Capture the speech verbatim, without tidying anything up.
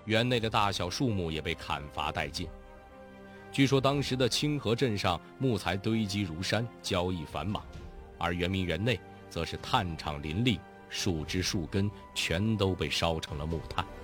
园内的大小树木也被砍伐殆尽。据说当时的清河镇上木材堆积如山，交易繁忙，而圆明园内则是炭厂林立，树枝树根全都被烧成了木炭。